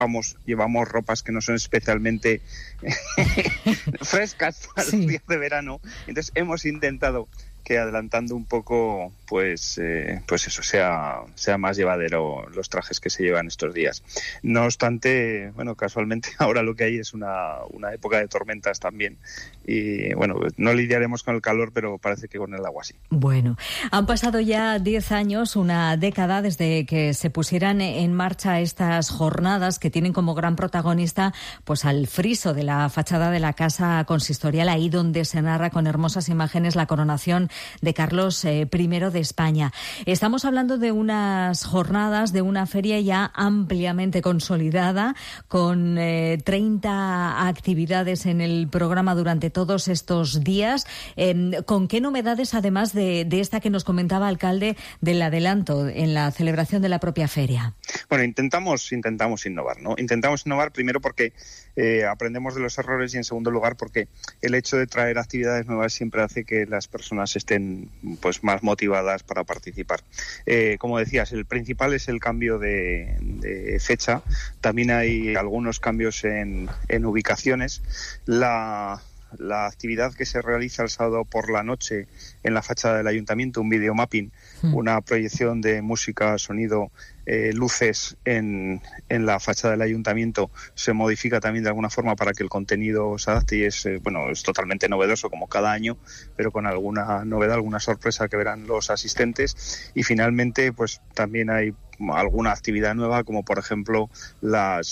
llevamos ropas que no son especialmente frescas para los días de verano. Entonces hemos intentado que adelantando un poco, pues eso sea más llevadero los trajes que se llevan estos días. No obstante, bueno, casualmente ahora lo que hay es una época de tormentas también y bueno, no lidiaremos con el calor, pero parece que con el agua sí. Bueno, han pasado ya 10 años, una década desde que se pusieran en marcha estas jornadas que tienen como gran protagonista pues al friso de la fachada de la casa consistorial, ahí donde se narra con hermosas imágenes la coronación de Carlos I de España. Estamos hablando de unas jornadas, de una feria ya ampliamente consolidada, con 30 actividades en el programa durante todos estos días. ¿Con qué novedades, además de esta que nos comentaba, alcalde, del adelanto en la celebración de la propia feria? Bueno, intentamos innovar, ¿no? Intentamos innovar primero porque aprendemos de los errores y en segundo lugar porque el hecho de traer actividades nuevas siempre hace que las personas estén pues más motivadas para participar. Como decías, el principal es el cambio de fecha. También hay algunos cambios en ubicaciones. La actividad que se realiza el sábado por la noche en la fachada del ayuntamiento, un videomapping, una proyección de música, sonido, luces en la fachada del ayuntamiento, se modifica también de alguna forma para que el contenido se adapte y es totalmente novedoso como cada año, pero con alguna novedad, alguna sorpresa que verán los asistentes. Y finalmente pues también hay alguna actividad nueva, como por ejemplo la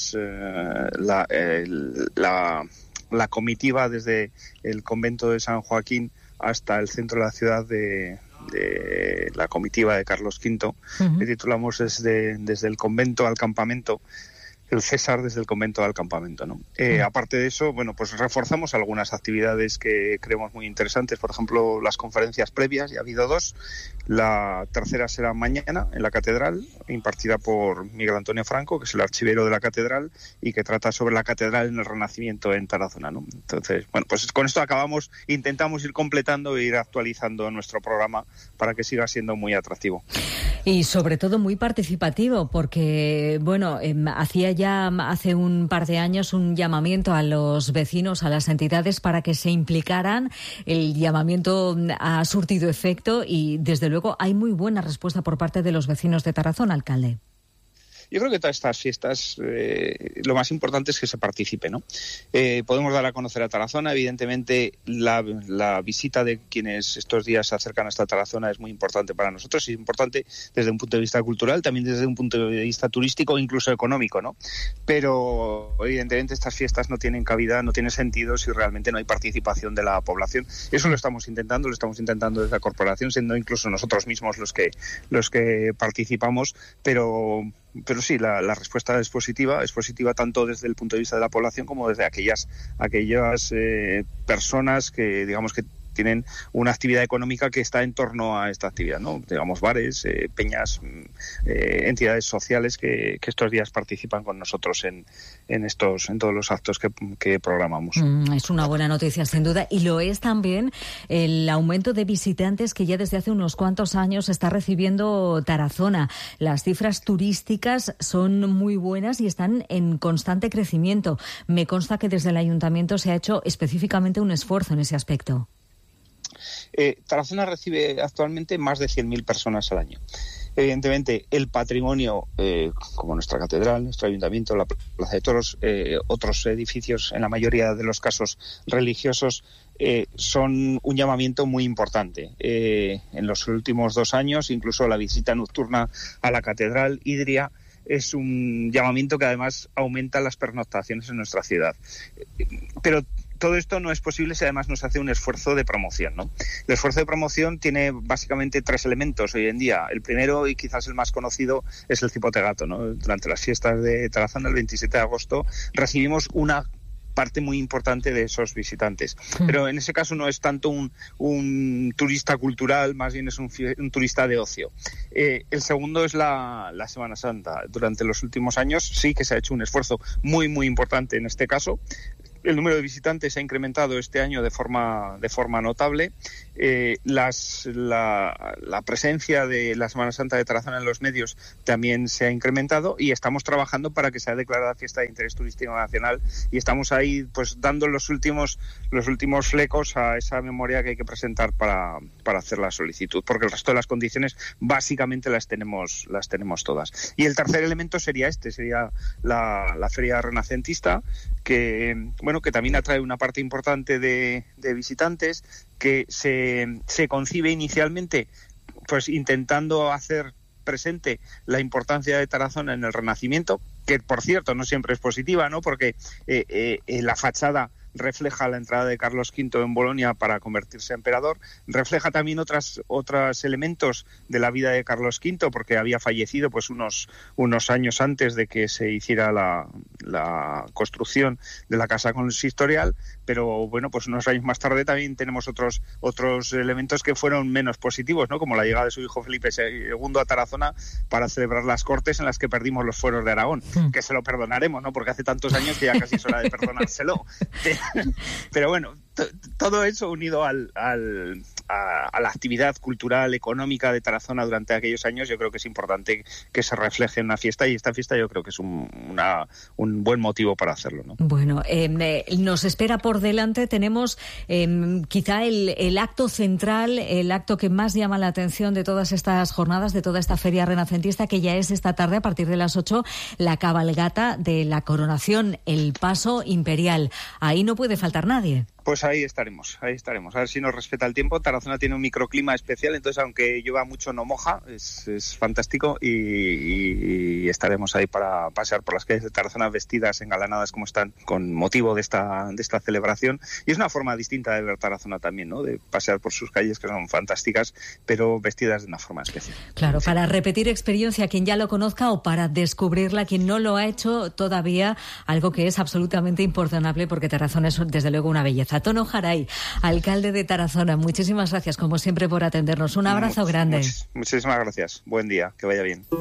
comitiva desde el convento de San Joaquín hasta el centro de la ciudad de la comitiva de Carlos V, que titulamos desde el convento al campamento, el César desde el convento al campamento, ¿no? Aparte de eso, bueno, pues reforzamos algunas actividades que creemos muy interesantes, por ejemplo, las conferencias previas, ya ha habido 2. La tercera será mañana en la catedral, impartida por Miguel Antonio Franco, que es el archivero de la catedral y que trata sobre la catedral en el Renacimiento en Tarazona, ¿no? Entonces, bueno, pues con esto intentamos ir completando e ir actualizando nuestro programa para que siga siendo muy atractivo. Y sobre todo muy participativo, porque, bueno, hacía ya hace un par de años un llamamiento a los vecinos, a las entidades, para que se implicaran. El llamamiento ha surtido efecto y, desde luego, hay muy buena respuesta por parte de los vecinos de Tarazona, alcalde. Yo creo que todas estas fiestas lo más importante es que se participe, ¿no? Podemos dar a conocer a Tarazona. Evidentemente, la visita de quienes estos días se acercan hasta Tarazona es muy importante para nosotros y es importante desde un punto de vista cultural, también desde un punto de vista turístico e incluso económico, ¿no? Pero, evidentemente, estas fiestas no tienen cabida, no tienen sentido si realmente no hay participación de la población. Eso lo estamos intentando desde la corporación, siendo incluso nosotros mismos los que participamos, pero sí, la respuesta es positiva tanto desde el punto de vista de la población como desde aquellas personas que, digamos, que tienen una actividad económica que está en torno a esta actividad, ¿no? Digamos, bares, peñas, entidades sociales que estos días participan con nosotros en todos los actos que programamos. Es una buena noticia, sin duda, y lo es también el aumento de visitantes que ya desde hace unos cuantos años está recibiendo Tarazona. Las cifras turísticas son muy buenas y están en constante crecimiento. Me consta que desde el ayuntamiento se ha hecho específicamente un esfuerzo en ese aspecto. Tarazona recibe actualmente más de 100.000 personas al año. Evidentemente, el patrimonio, como nuestra catedral, nuestro ayuntamiento, la Plaza de Toros, otros edificios, en la mayoría de los casos religiosos, son un llamamiento muy importante. En los últimos 2 años, incluso la visita nocturna a la catedral Idria es un llamamiento que además aumenta las pernoctaciones en nuestra ciudad. Pero todo esto no es posible si además nos hace un esfuerzo de promoción, ¿no? El esfuerzo de promoción tiene básicamente 3 elementos hoy en día. El primero, y quizás el más conocido, es el cipote gato, ¿no? Durante las fiestas de Tarazona, el 27 de agosto, recibimos una parte muy importante de esos visitantes. Pero en ese caso no es tanto un turista cultural, más bien es un turista de ocio. El segundo es la Semana Santa. Durante los últimos años sí que se ha hecho un esfuerzo muy, muy importante en este caso. El número de visitantes se ha incrementado este año de forma notable. La presencia de la Semana Santa de Tarazona en los medios también se ha incrementado y estamos trabajando para que sea declarada fiesta de interés turístico nacional, y estamos ahí pues dando los últimos flecos a esa memoria que hay que presentar para hacer la solicitud, porque el resto de las condiciones básicamente las tenemos todas. Y el tercer elemento sería la feria renacentista, que también atrae una parte importante de visitantes, que se concibe inicialmente pues intentando hacer presente la importancia de Tarazona en el Renacimiento, que por cierto no siempre es positiva, ¿no? Porque la fachada refleja la entrada de Carlos V en Bolonia para convertirse en emperador, refleja también otros elementos de la vida de Carlos V, porque había fallecido pues unos años antes de que se hiciera la construcción de la casa consistorial, pero bueno, pues unos años más tarde también tenemos otros elementos que fueron menos positivos, ¿no? Como la llegada de su hijo Felipe II a Tarazona para celebrar las Cortes en las que perdimos los fueros de Aragón, que se lo perdonaremos, ¿no? Porque hace tantos años que ya casi es hora de perdonárselo. Pero bueno, todo eso unido a la actividad cultural, económica de Tarazona durante aquellos años, yo creo que es importante que se refleje en una fiesta, y esta fiesta yo creo que es un buen motivo para hacerlo, ¿no? Bueno, nos espera por delante, tenemos quizá el acto central, el acto que más llama la atención de todas estas jornadas, de toda esta feria renacentista, que ya es esta tarde a partir de las 8, la cabalgata de la coronación, el paso imperial. Ahí no puede faltar nadie. Pues ahí estaremos. A ver si nos respeta el tiempo. Tarazona tiene un microclima especial, entonces aunque llueva mucho no moja, es fantástico, y estaremos ahí para pasear por las calles de Tarazona vestidas, engalanadas como están, con motivo de esta celebración. Y es una forma distinta de ver Tarazona también, ¿no? De pasear por sus calles, que son fantásticas, pero vestidas de una forma especial. Claro, para repetir experiencia a quien ya lo conozca, o para descubrirla a quien no lo ha hecho todavía, algo que es absolutamente imperdonable, porque Tarazona es desde luego una belleza. Tono Jaray, alcalde de Tarazona, muchísimas gracias como siempre por atendernos. Un abrazo grande. Muchísimas gracias. Buen día, que vaya bien.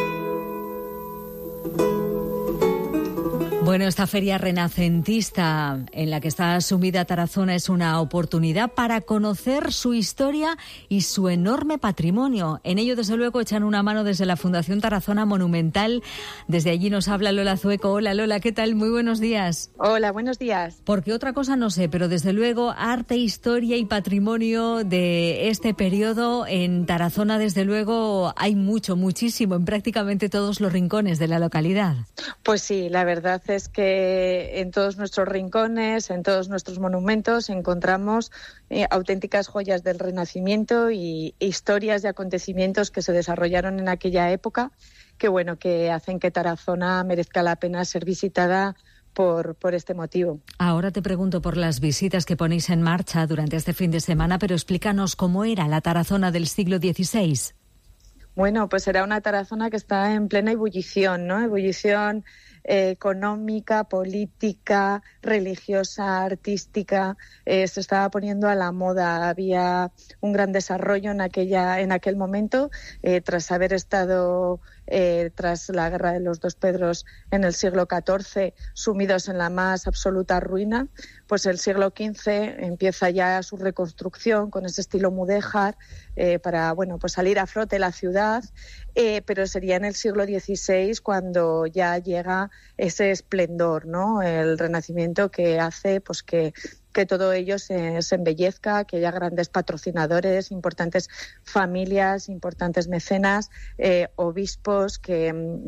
Bueno, esta feria renacentista en la que está sumida Tarazona es una oportunidad para conocer su historia y su enorme patrimonio. En ello, desde luego, echan una mano desde la Fundación Tarazona Monumental. Desde allí nos habla Lola Zueco. Hola, Lola, ¿qué tal? Muy buenos días. Hola, buenos días. Porque otra cosa no sé, pero desde luego arte, historia y patrimonio de este periodo en Tarazona, desde luego, hay muchísimo, en prácticamente todos los rincones de la localidad. Pues sí, la verdad es que en todos nuestros rincones, en todos nuestros monumentos, encontramos auténticas joyas del Renacimiento y historias y acontecimientos que se desarrollaron en aquella época, que hacen que Tarazona merezca la pena ser visitada por este motivo. Ahora te pregunto por las visitas que ponéis en marcha durante este fin de semana, pero explícanos cómo era la Tarazona del siglo XVI. Bueno, pues era una Tarazona que está en plena ebullición, ¿no? Ebullición económica, política, religiosa, artística, se estaba poniendo a la moda. Había un gran desarrollo en aquel momento, tras haber estado tras la guerra de los dos Pedros en el siglo XIV sumidos en la más absoluta ruina. Pues el siglo XV empieza ya su reconstrucción con ese estilo mudéjar para pues salir a flote la ciudad, pero sería en el siglo XVI cuando ya llega ese esplendor, ¿no? El Renacimiento, que hace pues que todo ello se embellezca, que haya grandes patrocinadores, importantes familias, importantes mecenas, obispos que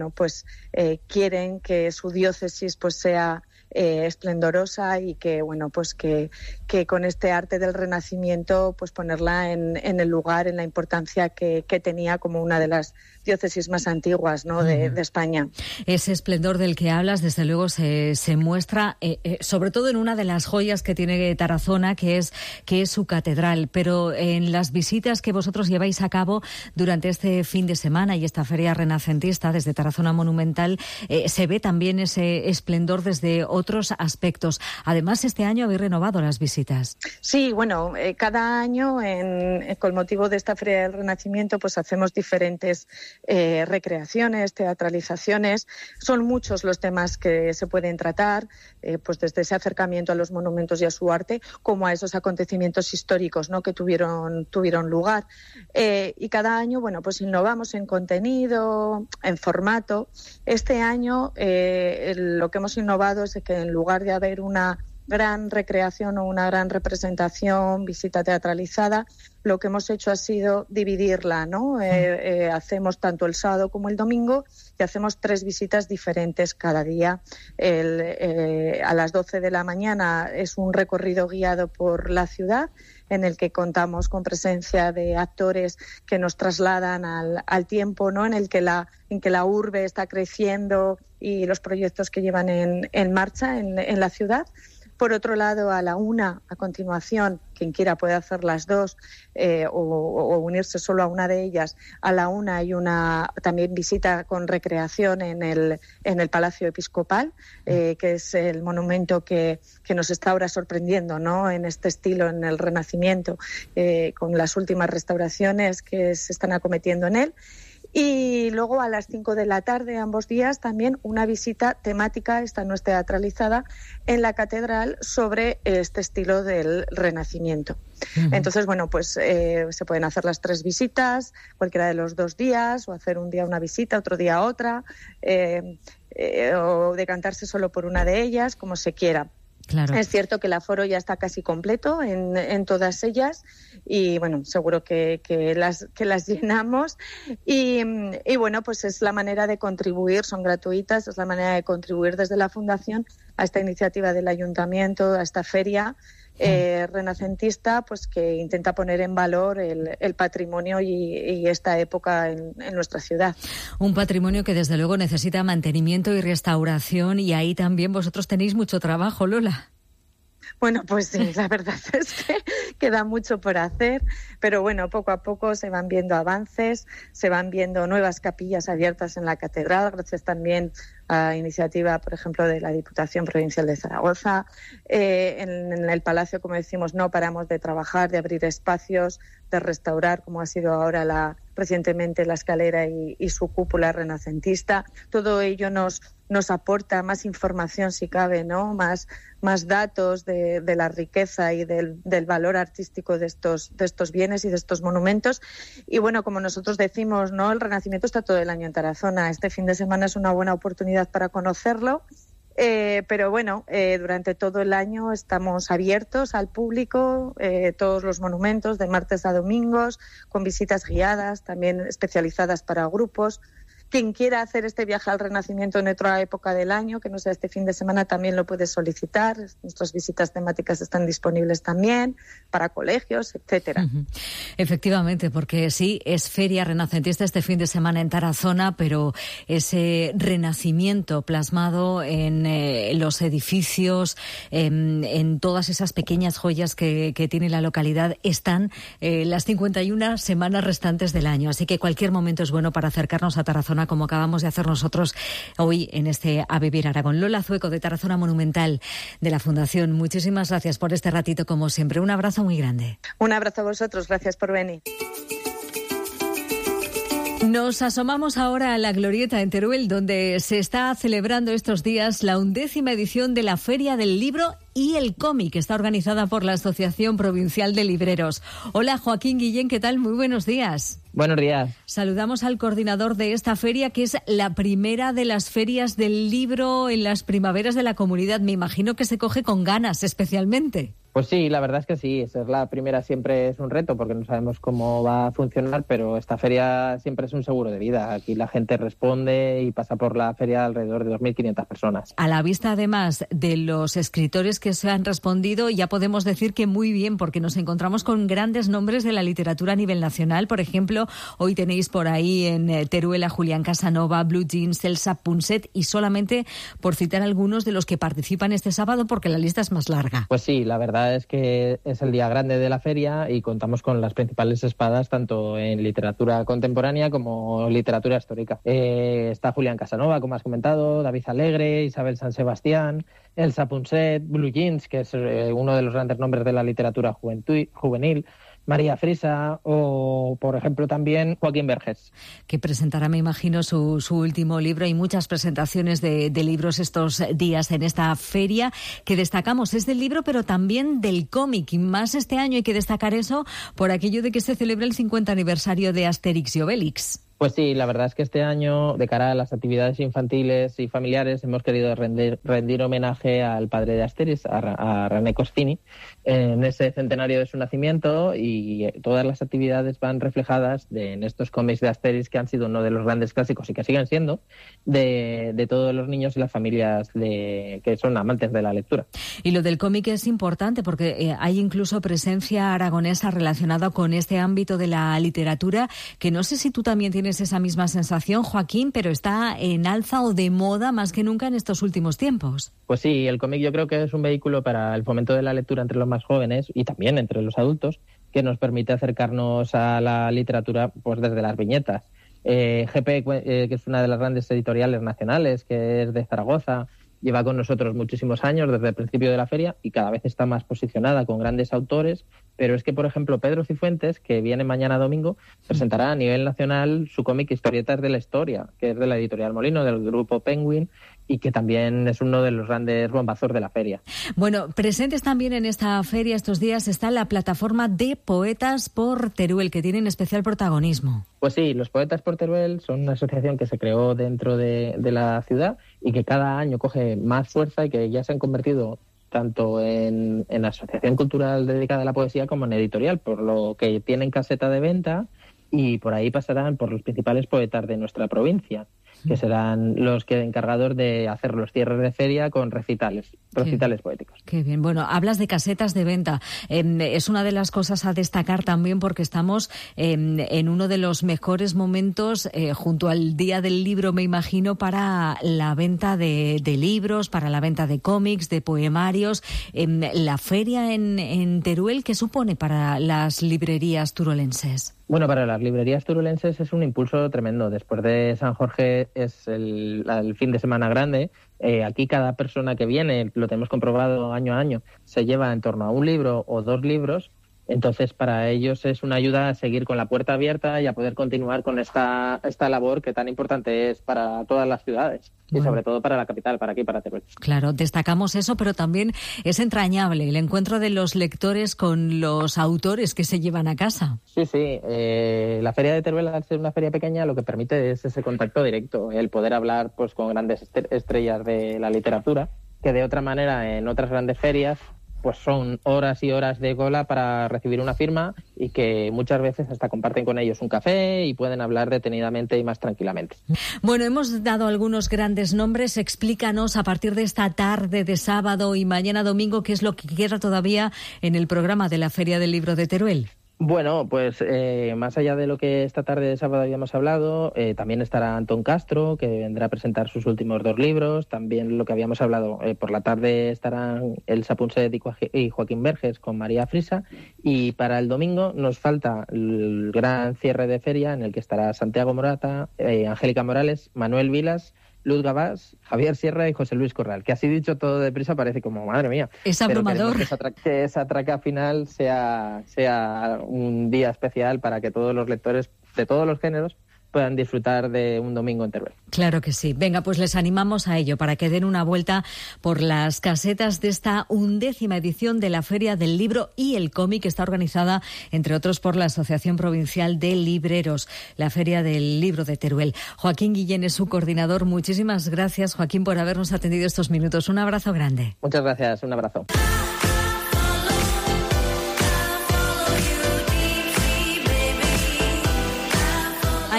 quieren que su diócesis pues sea esplendorosa, y que que con este arte del Renacimiento pues ponerla en el lugar, en la importancia que tenía como una de las diócesis más antiguas, ¿no? de España. Ese esplendor del que hablas, desde luego, se muestra sobre todo en una de las joyas que tiene Tarazona, que es su catedral. Pero en las visitas que vosotros lleváis a cabo durante este fin de semana y esta feria renacentista desde Tarazona Monumental, se ve también ese esplendor desde otros aspectos. Además, este año habéis renovado las visitas. Sí, bueno, cada año con motivo de esta Feria del Renacimiento pues hacemos diferentes recreaciones, teatralizaciones. Son muchos los temas que se pueden tratar, pues desde ese acercamiento a los monumentos y a su arte, como a esos acontecimientos históricos, ¿no?, que tuvieron lugar. Y cada año, bueno, pues innovamos en contenido, en formato. Este año lo que hemos innovado es que en lugar de haber una gran recreación o una gran representación, visita teatralizada, lo que hemos hecho ha sido dividirla, ¿no? Hacemos tanto el sábado como el domingo y hacemos 3 visitas diferentes cada día. A las 12 de la mañana es un recorrido guiado por la ciudad, en el que contamos con presencia de actores que nos trasladan al tiempo, ¿no?, en que la urbe está creciendo y los proyectos que llevan en marcha en la ciudad. Por otro lado, a la 1, a continuación, quien quiera puede hacer las 2 o unirse solo a una de ellas. A la 1 hay una también visita con recreación en el Palacio Episcopal, que es el monumento que nos está ahora sorprendiendo, ¿no?, en este estilo, en el Renacimiento, con las últimas restauraciones que se están acometiendo en él. Y luego a las 5 de la tarde, ambos días, también una visita temática, esta no es teatralizada, en la catedral sobre este estilo del Renacimiento. Uh-huh. Entonces, bueno, pues se pueden hacer las 3 visitas, cualquiera de los 2 días, o hacer un día una visita, otro día otra, o decantarse solo por una de ellas, como se quiera. Claro. Es cierto que el aforo ya está casi completo en todas ellas y bueno, seguro que las llenamos y bueno, pues es la manera de contribuir, son gratuitas, es la manera de contribuir desde la Fundación a esta iniciativa del Ayuntamiento, a esta feria renacentista, pues que intenta poner en valor el patrimonio y esta época en nuestra ciudad. Un patrimonio que desde luego necesita mantenimiento y restauración, y ahí también vosotros tenéis mucho trabajo, Lola. Bueno, pues sí, la verdad es que queda mucho por hacer, pero bueno, poco a poco se van viendo avances, se van viendo nuevas capillas abiertas en la catedral, gracias también a iniciativa, por ejemplo, de la Diputación Provincial de Zaragoza. En el Palacio, como decimos, no paramos de trabajar, de abrir espacios, de restaurar, como ha sido ahora recientemente la escalera y su cúpula renacentista. Todo ello nos aporta más información, si cabe, ¿no? Más datos de la riqueza y del valor artístico de estos bienes y de estos monumentos. Y bueno, como nosotros decimos, ¿no?, el Renacimiento está todo el año en Tarazona. Este fin de semana es una buena oportunidad para conocerlo. Pero bueno, durante todo el año estamos abiertos al público, todos los monumentos, de martes a domingos, con visitas guiadas, también especializadas para grupos. Quien quiera hacer este viaje al Renacimiento en otra época del año, que no sea este fin de semana, también lo puede solicitar. Nuestras visitas temáticas están disponibles también para colegios, etcétera. Uh-huh. Efectivamente, porque sí, es feria renacentista este fin de semana en Tarazona, pero ese renacimiento plasmado en los edificios, en todas esas pequeñas joyas que tiene la localidad, están las 51 semanas restantes del año. Así que cualquier momento es bueno para acercarnos a Tarazona, como acabamos de hacer nosotros hoy en este A Vivir Aragón. Lola Zueco, de Tarazona Monumental, de la Fundación, muchísimas gracias por este ratito, como siempre. Un abrazo muy grande. Un abrazo a vosotros, gracias por venir. Nos asomamos ahora a la Glorieta en Teruel, donde se está celebrando estos días la 11ª edición de la Feria del Libro y el Cómic, que está organizada por la Asociación Provincial de Libreros. Hola, Joaquín Guillén, ¿qué tal? Muy buenos días. Buenos días. Saludamos al coordinador de esta feria, que es la primera de las ferias del libro en las primaveras de la comunidad. Me imagino que se coge con ganas, especialmente. Pues sí, la verdad es que sí. Ser la primera siempre es un reto, porque no sabemos cómo va a funcionar, pero esta feria siempre es un seguro de vida. Aquí la gente responde y pasa por la feria alrededor de 2.500 personas. A la vista, además, de los escritores que se han respondido, ya podemos decir que muy bien, porque nos encontramos con grandes nombres de la literatura a nivel nacional. Por ejemplo, hoy tenéis por ahí en Teruel a Julián Casanova, Blue Jeans, Elsa Punset, y solamente por citar algunos de los que participan este sábado, porque la lista es más larga. Pues sí, la verdad verdad es que es el día grande de la feria y contamos con las principales espadas tanto en literatura contemporánea como literatura histórica. Está Julián Casanova, como has comentado, David Alegre, Isabel San Sebastián, Elsa Punset, Blue Jeans, que es uno de los grandes nombres de la literatura juvenil, María Frisa o, por ejemplo, también Joaquín Vergés. Que presentará, me imagino, su último libro. Hay muchas presentaciones de libros estos días en esta feria que destacamos. Es del libro, pero también del cómic. Y más este año hay que destacar eso por aquello de que se celebra el 50 aniversario de Asterix y Obelix. Pues sí, la verdad es que este año, de cara a las actividades infantiles y familiares, hemos querido rendir homenaje al padre de Asterix, a René Goscinny, en ese centenario de su nacimiento, y todas las actividades van reflejadas en estos cómics de Asterix, que han sido uno de los grandes clásicos y que siguen siendo de todos los niños y las familias que son amantes de la lectura. Y lo del cómic es importante porque hay incluso presencia aragonesa relacionada con este ámbito de la literatura, que no sé si tú también tienes esa misma sensación, Joaquín, pero está en alza o de moda más que nunca en estos últimos tiempos. Pues sí, el cómic yo creo que es un vehículo para el fomento de la lectura entre los más jóvenes y también entre los adultos, que nos permite acercarnos a la literatura pues desde las viñetas. GP, que es una de las grandes editoriales nacionales, que es de Zaragoza, lleva con nosotros muchísimos años desde el principio de la feria y cada vez está más posicionada con grandes autores, pero es que, por ejemplo, Pedro Cifuentes, que viene mañana domingo, presentará a nivel nacional su cómic Historietas de la Historia, que es de la editorial Molino, del grupo Penguin, y que también es uno de los grandes bombazos de la feria. Bueno, presentes también en esta feria estos días está la plataforma de Poetas por Teruel, que tienen especial protagonismo. Pues sí, los Poetas por Teruel son una asociación que se creó dentro de la ciudad y que cada año coge más fuerza y que ya se han convertido tanto en asociación cultural dedicada a la poesía como en editorial, por lo que tienen caseta de venta y por ahí pasarán por los principales poetas de nuestra provincia, que serán los que encargados de hacer los cierres de feria con recitales poéticos. Qué bien. Bueno, hablas de casetas de venta. Es una de las cosas a destacar también porque estamos en uno de los mejores momentos junto al Día del Libro, me imagino, para la venta de libros, para la venta de cómics, de poemarios. La feria en Teruel, ¿qué supone para las librerías turolenses? Bueno, para las librerías turolenses es un impulso tremendo. Después de San Jorge es el fin de semana grande. Aquí cada persona que viene, lo tenemos comprobado año a año, se lleva en torno a un libro o 2 libros. Entonces, para ellos es una ayuda a seguir con la puerta abierta y a poder continuar con esta labor que tan importante es para todas las ciudades. Bueno. Y sobre todo para la capital, para aquí, para Teruel. Claro, destacamos eso, pero también es entrañable el encuentro de los lectores con los autores que se llevan a casa. Sí. La Feria de Teruel, al ser una feria pequeña, lo que permite es ese contacto directo, el poder hablar pues con grandes estrellas de la literatura, que de otra manera en otras grandes ferias pues son horas y horas de cola para recibir una firma y que muchas veces hasta comparten con ellos un café y pueden hablar detenidamente y más tranquilamente. Bueno, hemos dado algunos grandes nombres. Explícanos a partir de esta tarde de sábado y mañana domingo qué es lo que queda todavía en el programa de la Feria del Libro de Teruel. Bueno, pues más allá de lo que esta tarde de sábado habíamos hablado, también estará Antón Castro, que vendrá a presentar sus últimos 2 libros. También lo que habíamos hablado, por la tarde estarán Elsa Punset y Joaquín Vergés con María Frisa. Y para el domingo nos falta el gran cierre de feria en el que estará Santiago Morata, Angélica Morales, Manuel Vilas, Luz Gabás, Javier Sierra y José Luis Corral, que así dicho todo deprisa parece como, madre mía. Es abrumador. Que esa traca final sea un día especial para que todos los lectores de todos los géneros puedan disfrutar de un domingo en Teruel. Claro que sí. Venga, pues les animamos a ello, para que den una vuelta por las casetas de esta 11ª edición de la Feria del Libro y el Cómic, que está organizada, entre otros, por la Asociación Provincial de Libreros, la Feria del Libro de Teruel. Joaquín Guillén es su coordinador. Muchísimas gracias, Joaquín, por habernos atendido estos minutos. Un abrazo grande. Muchas gracias. Un abrazo.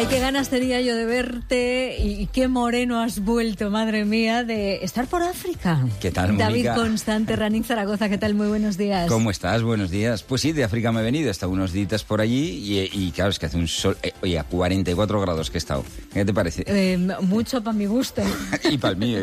Ay, qué ganas tenía yo de verte y qué moreno has vuelto, madre mía, de estar por África. ¿Qué tal, Mónica? David Constante, Running Zaragoza, ¿qué tal? Muy buenos días. ¿Cómo estás? Buenos días. Pues sí, de África me he venido, he estado unos días por allí y claro, es que hace un sol, oye, a 44 grados que he estado. ¿Qué te parece? Mucho para mi gusto. Y para el mío.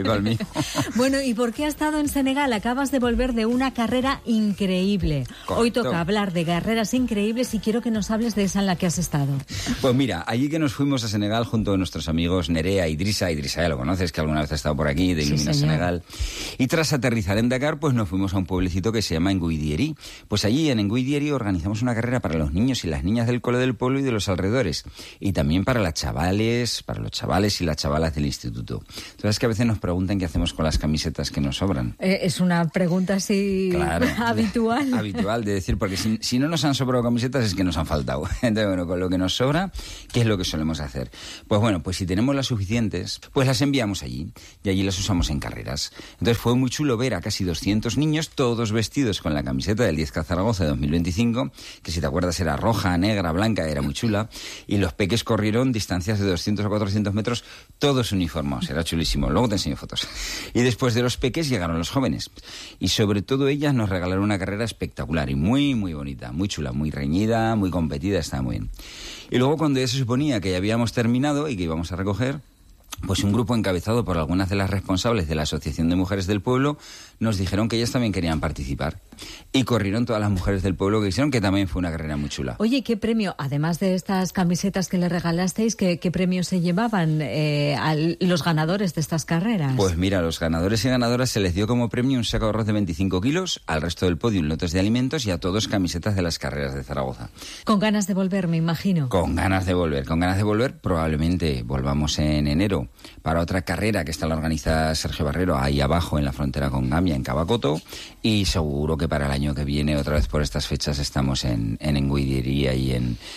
Bueno, ¿y por qué has estado en Senegal? Acabas de volver de una carrera increíble. Correcto. Hoy toca hablar de carreras increíbles y quiero que nos hables de esa en la que has estado. Pues mira, allí que nos fuimos a Senegal junto a nuestros amigos Nerea y Idrissa ya lo conoces, que alguna vez ha estado por aquí, de Ilumina Senegal. Y tras aterrizar en Dakar, pues nos fuimos a un pueblecito que se llama Nguidieri. Pues allí en Nguidieri organizamos una carrera para los niños y las niñas del cole del pueblo y de los alrededores. Y también para los chavales y las chavalas del instituto. Entonces, que a veces nos preguntan qué hacemos con las camisetas que nos sobran. Es una pregunta así, claro, habitual. Habitual, de decir, porque si no nos han sobrado camisetas es que nos han faltado. Entonces, bueno, con lo que nos sobra, ¿qué es lo que solemos hacer? Pues bueno, pues si tenemos las suficientes, pues las enviamos allí y allí las usamos en carreras. Entonces fue muy chulo ver a casi 200 niños, todos vestidos con la camiseta del 10K Zaragoza de 2025, que si te acuerdas era roja, negra, blanca, era muy chula, y los peques corrieron distancias de 200 o 400 metros, todos uniformados, era chulísimo. Luego te enseño fotos. Y después de los peques llegaron los jóvenes, y sobre todo ellas nos regalaron una carrera espectacular y muy, muy bonita, muy chula, muy reñida, muy competida, estaba muy bien. Y luego cuando ya se suponía que ya habíamos terminado y que íbamos a recoger, pues un grupo encabezado por algunas de las responsables de la Asociación de Mujeres del Pueblo nos dijeron que ellas también querían participar. Y corrieron todas las mujeres del pueblo que hicieron, que también fue una carrera muy chula. Oye, ¿qué premio, además de estas camisetas que le regalasteis, qué premios se llevaban a los ganadores de estas carreras? Pues mira, a los ganadores y ganadoras se les dio como premio un saco de arroz de 25 kilos, al resto del podio lotes de alimentos y a todos camisetas de las carreras de Zaragoza. Con ganas de volver, me imagino. Con ganas de volver, probablemente volvamos en enero para otra carrera que la organiza Sergio Barrero ahí abajo en la frontera con Gambia, en Cabacoto, y seguro que para el año que viene, otra vez por estas fechas, estamos en Nguidieri y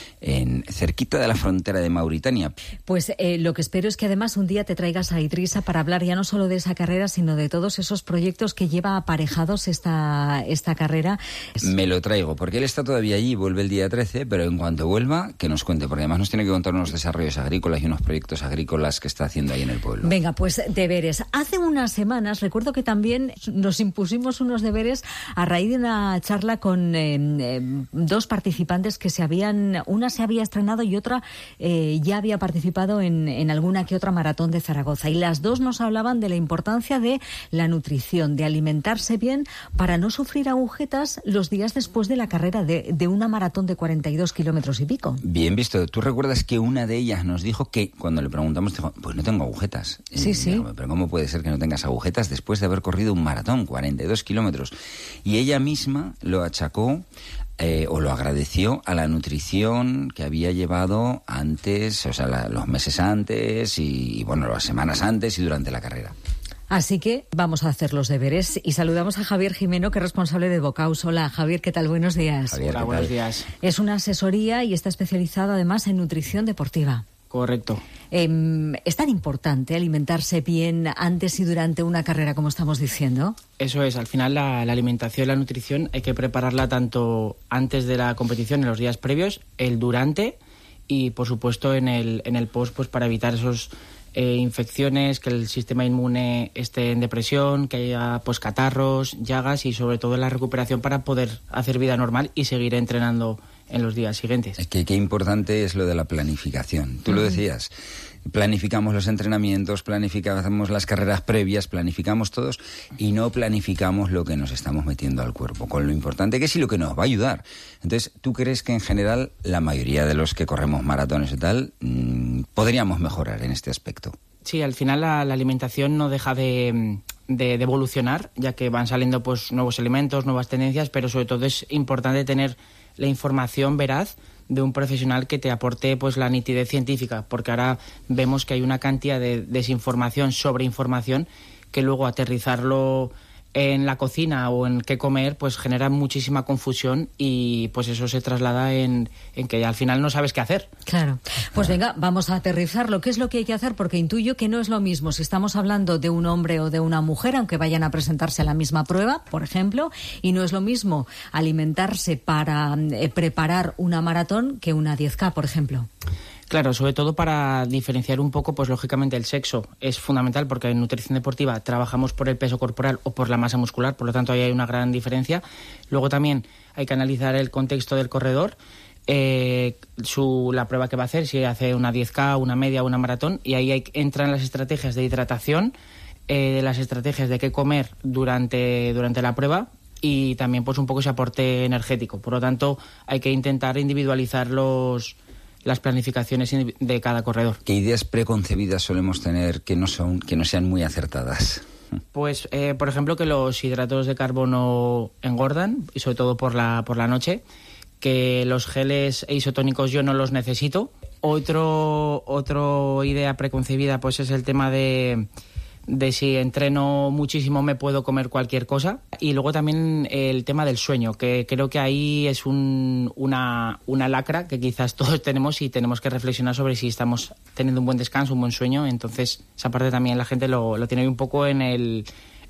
en cerquita de la frontera de Mauritania. Pues lo que espero es que además un día te traigas a Idrissa para hablar ya no solo de esa carrera, sino de todos esos proyectos que lleva aparejados esta carrera. Me lo traigo, porque él está todavía allí, vuelve el día 13, pero en cuanto vuelva, que nos cuente, porque además nos tiene que contar unos desarrollos agrícolas y unos proyectos agrícolas que está haciendo ahí en el pueblo. Venga, pues deberes. Hace unas semanas recuerdo que también nos impusimos unos deberes a raíz de una charla con dos participantes que una se había estrenado y otra ya había participado en alguna que otra maratón de Zaragoza. Y las dos nos hablaban de la importancia de la nutrición, de alimentarse bien para no sufrir agujetas los días después de la carrera de una maratón de 42 kilómetros y pico. Bien visto. ¿Tú recuerdas que una de ellas nos dijo que cuando le preguntamos, dijo, pues no tengo agujetas? Sí. Dijo, pero ¿cómo puede ser que no tengas agujetas después de haber corrido un maratón, 42 kilómetros? Y ella misma lo achacó o lo agradeció a la nutrición que había llevado antes, o sea, los meses antes y bueno, las semanas antes y durante la carrera. Así que vamos a hacer los deberes y saludamos a Javier Jimeno, que es responsable de Bocaus. Hola, Javier, ¿qué tal? Buenos días. Javier, hola, buenos días. Es una asesoría y está especializado además en nutrición deportiva. Correcto. ¿Es tan importante alimentarse bien antes y durante una carrera, como estamos diciendo? Eso es, al final la alimentación y la nutrición hay que prepararla tanto antes de la competición, en los días previos, el durante y, por supuesto, en el post, pues para evitar esos infecciones, que el sistema inmune esté en depresión, que haya pues catarros, llagas y sobre todo la recuperación para poder hacer vida normal y seguir entrenando en los días siguientes. Es que qué importante es lo de la planificación. Tú lo decías, planificamos los entrenamientos, planificamos las carreras previas, planificamos todos y no planificamos lo que nos estamos metiendo al cuerpo, con lo importante que es y lo que nos va a ayudar. Entonces, ¿tú crees que en general la mayoría de los que corremos maratones y tal podríamos mejorar en este aspecto? Sí, al final la alimentación no deja de evolucionar, ya que van saliendo pues nuevos elementos, nuevas tendencias, pero sobre todo es importante tener la información veraz de un profesional que te aporte pues la nitidez científica, porque ahora vemos que hay una cantidad de desinformación, sobreinformación, que luego aterrizarlo en la cocina o en qué comer pues genera muchísima confusión y pues eso se traslada en que al final no sabes qué hacer. Claro. Pues venga, vamos a aterrizarlo. ¿Qué es lo que hay que hacer? Porque intuyo que no es lo mismo si estamos hablando de un hombre o de una mujer, aunque vayan a presentarse a la misma prueba, por ejemplo, y no es lo mismo alimentarse para preparar una maratón que una 10K, por ejemplo. Claro, sobre todo para diferenciar un poco, pues lógicamente el sexo es fundamental porque en nutrición deportiva trabajamos por el peso corporal o por la masa muscular, por lo tanto ahí hay una gran diferencia. Luego también hay que analizar el contexto del corredor, la prueba que va a hacer, si hace una 10K, una media o una maratón, y ahí entran las estrategias de hidratación, las estrategias de qué comer durante la prueba y también pues un poco ese aporte energético. Por lo tanto, hay que intentar individualizar las planificaciones de cada corredor. ¿Qué ideas preconcebidas solemos tener que no sean muy acertadas? Pues, por ejemplo, que los hidratos de carbono engordan, y sobre todo por la noche, que los geles isotónicos yo no los necesito. Otra idea preconcebida pues es el tema de si entreno muchísimo me puedo comer cualquier cosa. Y luego también el tema del sueño, que creo que ahí es una lacra que quizás todos tenemos y tenemos que reflexionar sobre si estamos teniendo un buen descanso, un buen sueño. Entonces esa parte también la gente lo tiene un poco en el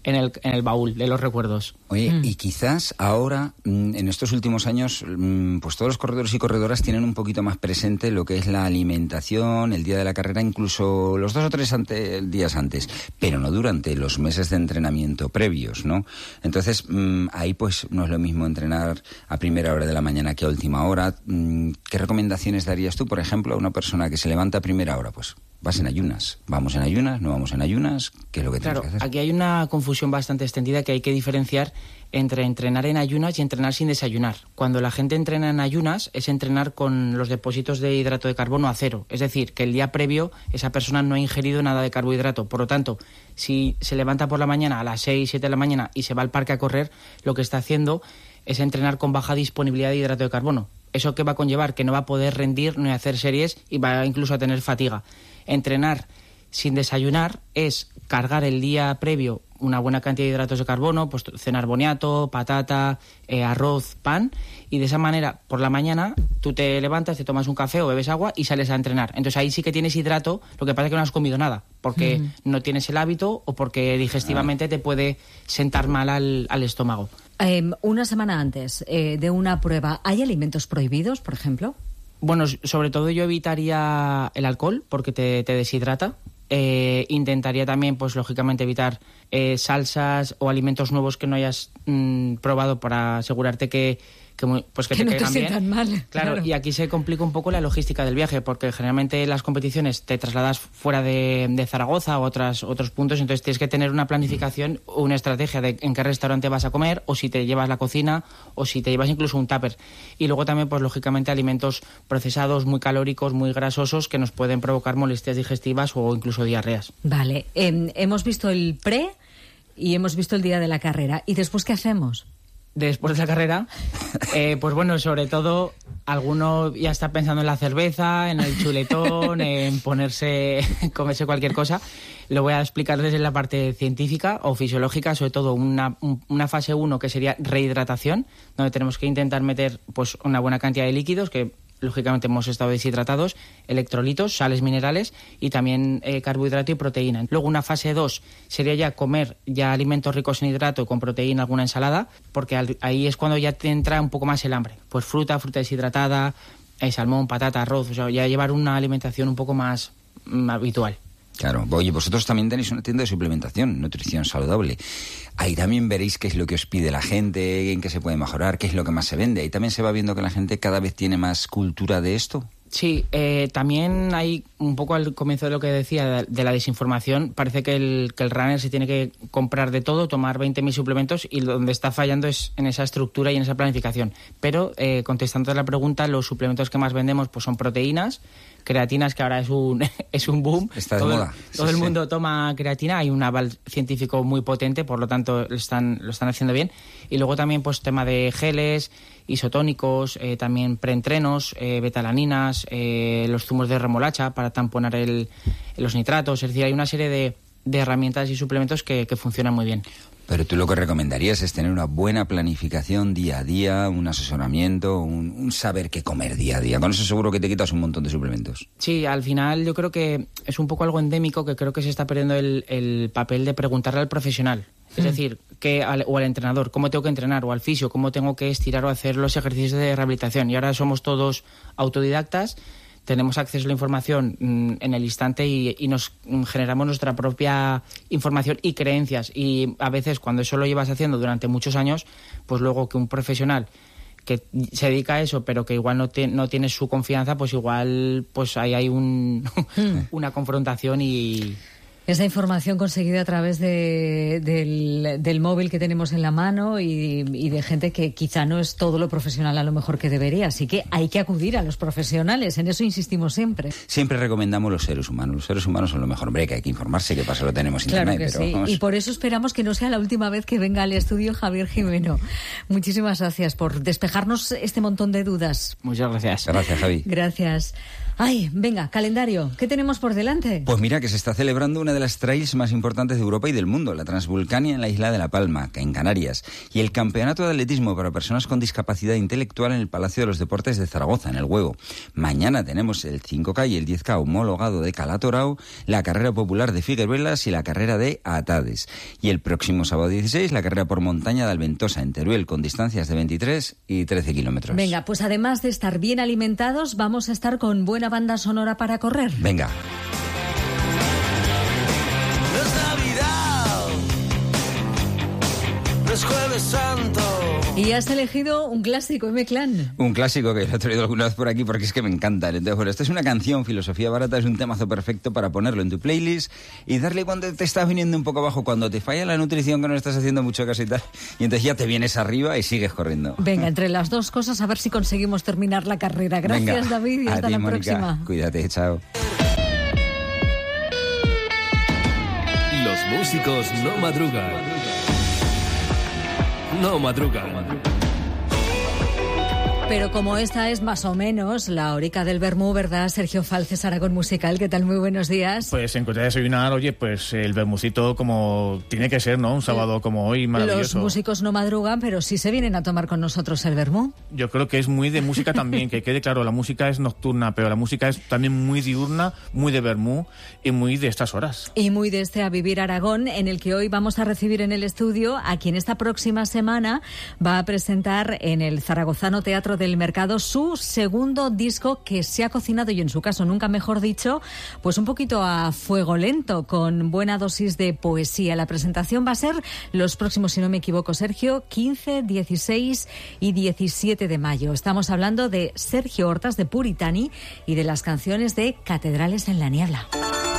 baúl de los recuerdos. Oye, y quizás ahora, en estos últimos años, pues todos los corredores y corredoras tienen un poquito más presente lo que es la alimentación, el día de la carrera, incluso los 2 o 3 días antes, pero no durante los meses de entrenamiento previos, ¿no? Entonces, ahí pues no es lo mismo entrenar a primera hora de la mañana que a última hora. ¿Qué recomendaciones darías tú, por ejemplo, a una persona que se levanta a primera hora? Pues vas en ayunas, vamos en ayunas, no vamos en ayunas, ¿qué es lo que tenemos que hacer? Aquí hay una confusión bastante extendida que hay que diferenciar entre entrenar en ayunas y entrenar sin desayunar. Cuando la gente entrena en ayunas es entrenar con los depósitos de hidrato de carbono a cero, es decir, que el día previo esa persona no ha ingerido nada de carbohidrato. Por lo tanto, si se levanta por la mañana a las 6, 7 de la mañana y se va al parque a correr, lo que está haciendo es entrenar con baja disponibilidad de hidrato de carbono. ¿Eso qué va a conllevar? Que no va a poder rendir ni hacer series y va incluso a tener fatiga. Entrenar sin desayunar es cargar el día previo una buena cantidad de hidratos de carbono, pues cenar boniato, patata, arroz, pan, y de esa manera por la mañana tú te levantas, te tomas un café o bebes agua y sales a entrenar. Entonces ahí sí que tienes hidrato, lo que pasa es que no has comido nada, porque no tienes el hábito o porque digestivamente te puede sentar mal al estómago. Una semana antes de una prueba, ¿hay alimentos prohibidos, por ejemplo? Bueno, sobre todo yo evitaría el alcohol porque te deshidrata. Intentaría también, pues lógicamente, evitar salsas o alimentos nuevos que no hayas probado para asegurarte que te caigan bien. Mal, claro, y aquí se complica un poco la logística del viaje, porque generalmente en las competiciones te trasladas fuera de Zaragoza o otros puntos, entonces tienes que tener una planificación o una estrategia de en qué restaurante vas a comer, o si te llevas la cocina, o si te llevas incluso un tupper. Y luego también, pues lógicamente, alimentos procesados, muy calóricos, muy grasosos, que nos pueden provocar molestias digestivas o incluso diarreas. Vale, hemos visto el pre y hemos visto el día de la carrera. ¿Y después qué hacemos? Después de la carrera, pues bueno, sobre todo, alguno ya está pensando en la cerveza, en el chuletón, en comerse cualquier cosa. Lo voy a explicar desde la parte científica o fisiológica, sobre todo una fase 1 que sería rehidratación, donde tenemos que intentar meter pues una buena cantidad de líquidos que lógicamente hemos estado deshidratados, electrolitos, sales minerales y también carbohidrato y proteína. Luego una fase 2 sería ya comer ya alimentos ricos en hidrato con proteína, alguna ensalada, porque ahí es cuando ya te entra un poco más el hambre. Pues fruta deshidratada, salmón, patata, arroz, o sea, ya llevar una alimentación un poco más habitual. Claro. Oye, vosotros también tenéis una tienda de suplementación, nutrición saludable. Ahí también veréis qué es lo que os pide la gente, en qué se puede mejorar, qué es lo que más se vende. Ahí también se va viendo que la gente cada vez tiene más cultura de esto. Sí, también hay un poco al comienzo de lo que decía de la desinformación. Parece que el runner se tiene que comprar de todo, tomar 20.000 suplementos y donde está fallando es en esa estructura y en esa planificación. Pero contestando a la pregunta, los suplementos que más vendemos pues son proteínas, creatinas, que ahora es un boom. Está de moda. Todo el mundo toma creatina, hay un aval científico muy potente, por lo tanto lo están haciendo bien. Y luego también pues tema de geles, isotónicos, también preentrenos, betalaninas, los zumos de remolacha para tamponar los nitratos. Es decir, hay una serie de herramientas y suplementos que funcionan muy bien. Pero tú lo que recomendarías es tener una buena planificación día a día, un asesoramiento, un saber qué comer día a día. Con eso seguro que te quitas un montón de suplementos. Sí, al final yo creo que es un poco algo endémico, que creo que se está perdiendo el papel de preguntarle al profesional. Es decir, o al entrenador, cómo tengo que entrenar, o al fisio, cómo tengo que estirar o hacer los ejercicios de rehabilitación. Y ahora somos todos autodidactas, tenemos acceso a la información en el instante y nos generamos nuestra propia información y creencias. Y a veces cuando eso lo llevas haciendo durante muchos años, pues luego que un profesional que se dedica a eso, pero que igual no tiene su confianza, pues igual pues ahí hay una confrontación y... Esa información conseguida a través del móvil que tenemos en la mano y de gente que quizá no es todo lo profesional a lo mejor que debería. Así que hay que acudir a los profesionales. En eso insistimos siempre. Siempre recomendamos los seres humanos. Los seres humanos son lo mejor. Hombre, que hay que informarse, que pasa lo tenemos internet. Claro que pero sí. vamos. Y por eso esperamos que no sea la última vez que venga al estudio Javier Jimeno. Muchísimas gracias por despejarnos este montón de dudas. Muchas gracias. Gracias, Javi. Gracias. Ay, venga, calendario. ¿Qué tenemos por delante? Pues mira que se está celebrando una de las trails más importantes de Europa y del mundo, la Transvulcania en la isla de La Palma, en Canarias, y el Campeonato de Atletismo para Personas con Discapacidad Intelectual en el Palacio de los Deportes de Zaragoza, en el Huevo. Mañana tenemos el 5K y el 10K homologado de Calatorao, la carrera popular de Figueruelas y la carrera de Atades. Y el próximo sábado 16, la carrera por montaña de Alventosa, en Teruel, con distancias de 23 y 13 kilómetros. Venga, pues además de estar bien alimentados, vamos a estar con buena banda sonora para correr. Venga. No es Navidad, no es Jueves Santo. Y has elegido un clásico, M-Clan. Un clásico que lo he traído alguna vez por aquí porque es que me encanta. Entonces, bueno, esta es una canción, Filosofía Barata, es un temazo perfecto para ponerlo en tu playlist y darle cuando te estás viniendo un poco abajo, cuando te falla la nutrición, que no estás haciendo mucho caso y tal, y entonces ya te vienes arriba y sigues corriendo. Venga, entre las dos cosas, a ver si conseguimos terminar la carrera. Gracias, Venga, David, y hasta a ti, la Mónica. próxima. Cuídate, chao. Los músicos no madrugan. No madrugan. Pero como esta es más o menos la horica del vermú, ¿verdad? Sergio Falces, Aragón Musical, ¿qué tal? Muy buenos días. Pues en cuanto a desayunar, oye, pues el vermucito como tiene que ser, ¿no? Un sábado como hoy, maravilloso. Los músicos no madrugan, pero sí se vienen a tomar con nosotros el vermú. Yo creo que es muy de música también, que quede claro, la música es nocturna, pero la música es también muy diurna, muy de vermú y muy de estas horas. Y muy de este A Vivir Aragón, en el que hoy vamos a recibir en el estudio a quien esta próxima semana va a presentar en el Zaragozano Teatro del Mercado su segundo disco, que se ha cocinado, y en su caso nunca mejor dicho, pues un poquito a fuego lento, con buena dosis de poesía. La presentación va a ser los próximos, si no me equivoco, Sergio, 15, 16 y 17 de mayo. Estamos hablando de Sergio Hortas, de Puritani, y de las canciones de Catedrales en la Niebla.